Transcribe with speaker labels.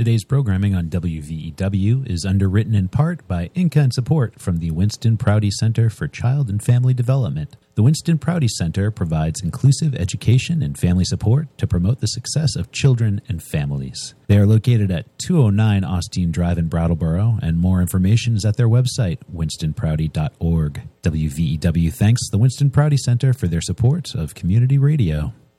Speaker 1: Today's programming on WVEW is underwritten in part by in-kind support from the Winston Prouty Center for Child and Family Development. The Winston Prouty Center provides inclusive education and family support to promote the success of children and families. They are located at 209 Austin Drive in Brattleboro, and more information is at their website, winstonprouty.org. WVEW thanks the Winston Prouty Center for their support of community radio.